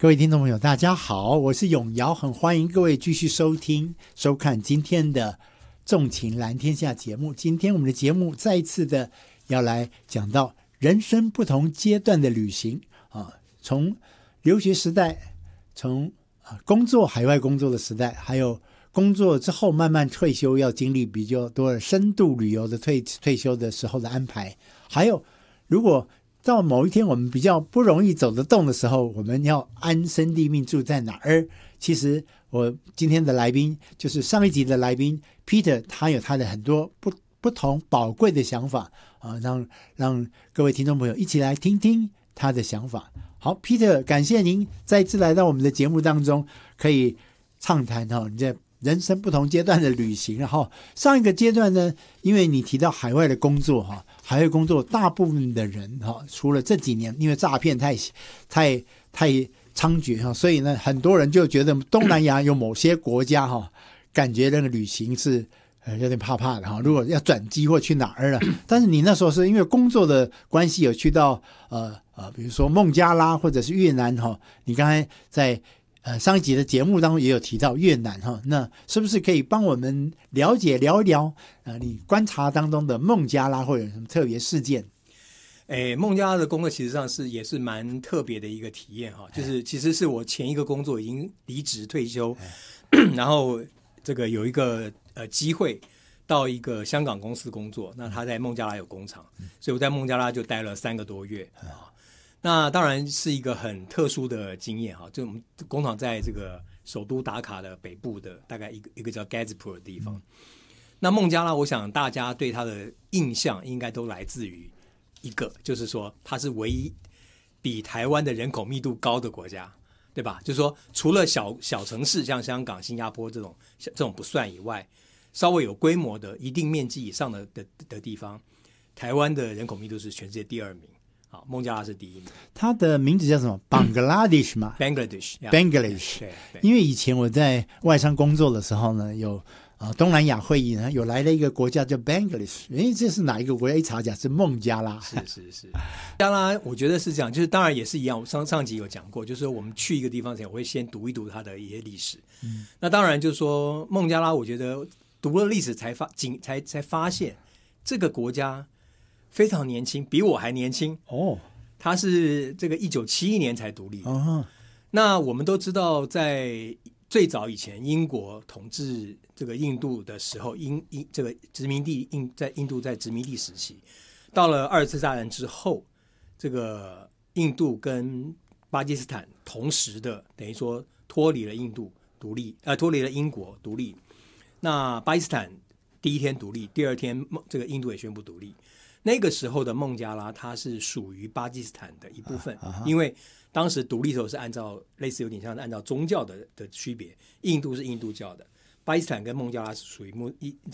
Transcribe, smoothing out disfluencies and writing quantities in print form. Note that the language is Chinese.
各位听众朋友大家好，我是永尧，很欢迎各位继续收看今天的纵情蓝天下节目。今天我们的节目再一次的要来讲到人生不同阶段的旅行啊，从留学时代，从工作海外工作的时代，还有工作之后慢慢退休要经历比较多的深度旅游的退休的时候的安排，还有如果到某一天我们比较不容易走得动的时候，我们要安身立命住在哪儿？其实我今天的来宾就是上一集的来宾 Peter， 他有他的很多不同宝贵的想法啊，让各位听众朋友一起来听听他的想法。好 ，Peter， 感谢您再一次来到我们的节目当中，可以畅谈你在人生不同阶段的旅行。然后上一个阶段呢，因为你提到海外的工作海外工作大部分的人除了这几年因为诈骗太猖獗所以呢，很多人就觉得东南亚有某些国家感觉那个旅行是有点怕怕的如果要转机或去哪儿了。但是你那时候是因为工作的关系有去到比如说孟加拉或者是越南你刚才在上一集的节目当中也有提到越南那是不是可以帮我们聊一聊你观察当中的孟加拉会有什么特别事件？ 孟加拉的工作其实上也是蛮特别的一个体验就是其实是我前一个工作已经离职退休，然后这个有一个机会到一个香港公司工作，那他在孟加拉有工厂，所以我在孟加拉就待了3个多月那当然是一个很特殊的经验就我们工厂在这个首都达卡的北部的大概一个叫 Gazipur 的地方那孟加拉我想大家对它的印象应该都来自于一个，就是说它是唯一比台湾的人口密度高的国家，对吧？就是说除了小城市像香港、新加坡这种不算以外，稍微有规模的一定面积以上的地方，台湾的人口密度是全世界第2名孟加拉是第1名。它的名字叫什么 Bangladesh 吗？ Bangladesh， 对，因为以前我在外商工作的时候呢，有东南亚会议呢，有来了一个国家叫 Bangladesh， 这是哪一个国家？一查讲是孟加拉。 是孟加拉我觉得是这样，就是当然也是一样，我上集有讲过，就是说我们去一个地方前我会先读一读它的一些历史那当然就是说孟加拉我觉得读了历史才发现这个国家非常年轻，比我还年轻他是这个1971年才独立那我们都知道在最早以前英国统治这个印度的时候这个殖民地在印度在殖民地时期，到了2次大战之后，这个印度跟巴基斯坦同时的等于说脱离了印度独立脱离了英国独立。那巴基斯坦第一天独立，第2天这个印度也宣布独立。那个时候的孟加拉它是属于巴基斯坦的一部分因为当时独立的时候是按照类似有点像按照宗教的区别，印度是印度教的，巴基斯坦跟孟加拉是属于